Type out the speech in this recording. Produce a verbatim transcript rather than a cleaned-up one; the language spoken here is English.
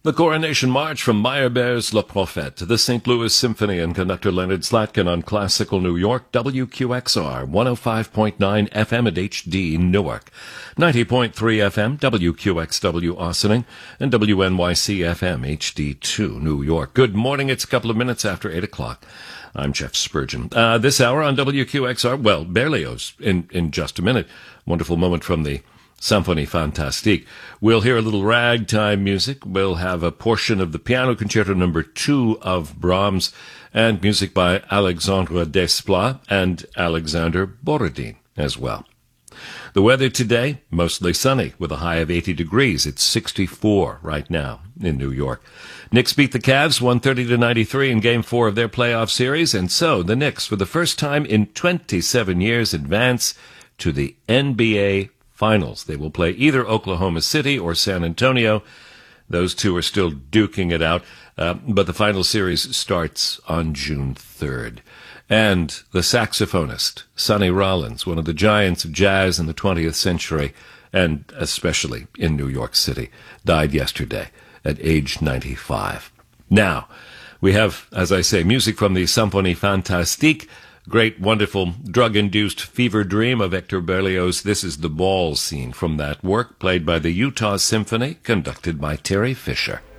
The Coronation March from Meyerbeer's Le Prophète, the Saint Louis Symphony, and conductor Leonard Slatkin on Classical New York, W Q X R, one oh five point nine F M at H D Newark, ninety point three F M, W Q X W Ossining, and W N Y C F M, H D two New York. Good morning, it's a couple of minutes after eight o'clock. I'm Jeff Spurgeon. Uh, this hour on W Q X R, well, Berlioz in, in just a minute. Wonderful moment from the Symphonie Fantastique. We'll hear a little ragtime music. We'll have a portion of the Piano Concerto number two of Brahms and music by Alexandre Desplat and Alexander Borodin as well. The weather today, mostly sunny with a high of eighty degrees. It's sixty-four right now in New York. Knicks beat the Cavs one thirty to ninety-three in Game four of their playoff series, and so the Knicks, for the first time in twenty-seven years, advance to the N B A Finals. They will play either Oklahoma City or San Antonio. Those two are still duking it out, uh, but the final series starts on June third. And the saxophonist, Sonny Rollins, one of the giants of jazz in the twentieth century, and especially in New York City, died yesterday at age ninety-five. Now, we have, as I say, music from the Symphonie Fantastique, great, wonderful, drug-induced fever dream of Hector Berlioz. This is the ball scene from that work, played by the Utah Symphony, conducted by Terry Fisher.